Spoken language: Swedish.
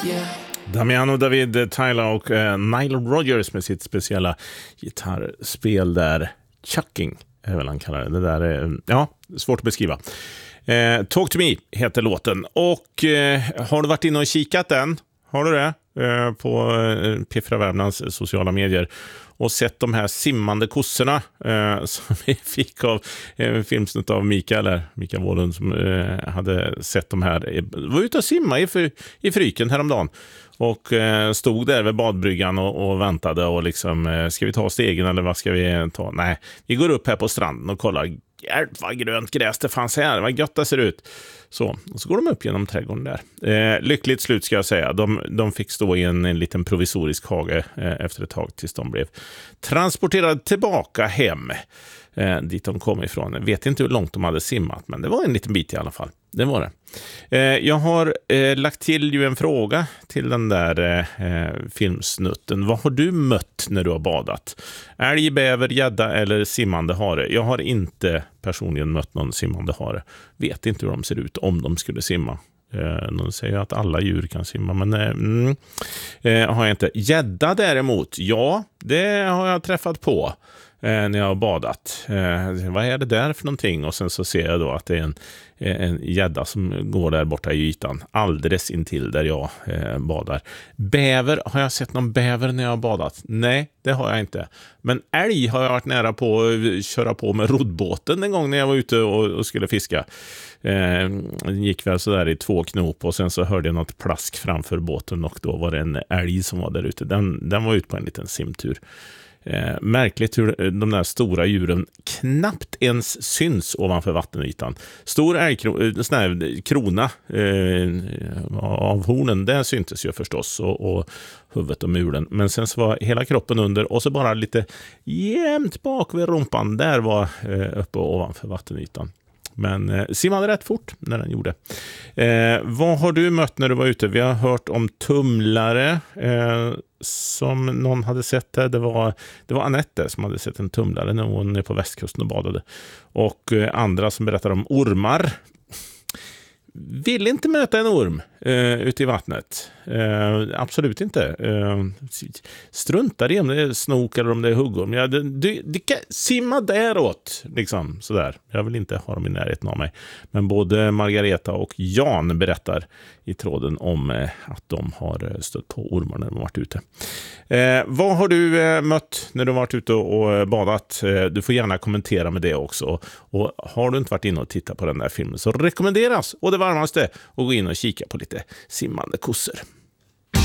Damiano David Tyler och Nile Rodgers med sitt speciella gitarrspel där. Chucking är väl han kallar det. Det där är, ja, svårt att beskriva. Talk to me heter låten. Och har du varit inne och kikat den? Har du det? På Piffra Värmlands sociala medier och sett de här simmande kossorna som vi fick av filmsnutt av Mikael Wåhlund som hade sett de här, var ute och simma i Fryken häromdagen och stod där vid badbryggan och väntade och liksom, ska vi ta stegen eller vad ska vi ta? Nej, vi går upp här på stranden och kollar. Hjälp vad grönt gräs det fanns här, vad gött det ser ut. Så går de upp genom trädgården där. Lyckligt slut ska jag säga. De fick stå i en liten provisorisk hage efter ett tag tills de blev transporterade tillbaka hem dit de kom ifrån. Jag vet inte hur långt de hade simmat, men det var en liten bit i alla fall. Det var det. Jag har lagt till ju en fråga till den där filmsnutten. Vad har du mött när du har badat? Älg, bäver, gädda eller simmande hare? Jag har inte personligen mött någon simmande hare. Vet inte hur de ser ut om de skulle simma. De säger att alla djur kan simma, men har jag inte. Gädda däremot, ja, det har jag träffat på när jag har badat. Vad är det där för någonting? Och sen så ser jag då att det är en gädda som går där borta i ytan alldeles intill där jag badar. Bäver, har jag sett någon bäver när jag har badat? Nej, det har jag inte. Men älg har jag varit nära på att köra på med roddbåten en gång när jag var ute och skulle fiska. Gick väl så där i 2 knop och sen så hörde jag något plask framför båten och då var det en älg som var där ute. Den var ute på en liten simtur. Märkligt hur de där stora djuren knappt ens syns ovanför vattenytan. Stor krona av hornen, det syntes ju förstås och huvudet och mulen. Men sen så var hela kroppen under och så bara lite jämnt bak vid rumpan, där var uppe ovanför vattenytan. Men simmade rätt fort när den gjorde. Vad har du mött när du var ute? Vi har hört om tumlare som någon hade sett där. Det var Anette som hade sett en tumlare när hon är på västkusten och badade. Och andra som berättar om ormar. Vill inte möta en orm ute i vattnet. Absolut inte. Struntar i om det är snok eller om det är huggorm. Du kan simma däråt. Liksom, sådär. Jag vill inte ha dem i närheten av mig. Men både Margareta och Jan berättar i tråden om att de har stött på ormar när de har varit ute. Vad har du mött när du har varit ute och badat? Du får gärna kommentera med det också. Och har du inte varit inne och tittat på den där filmen så rekommenderas och det varmaste att gå in och kika på lite simmande kossor.